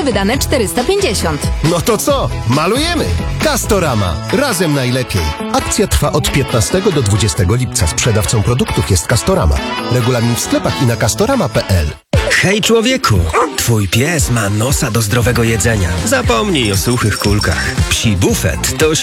reszty wydane 450. No to co? Malujemy! Castorama. Razem najlepiej. Akcja trwa od 15 do 20 lipca. Sprzedawcą produktów jest Castorama. Regulamin w sklepach i na castorama.pl. Hej człowieku, twój pies ma nosa do zdrowego jedzenia. Zapomnij o suchych kulkach. Psi Bufet to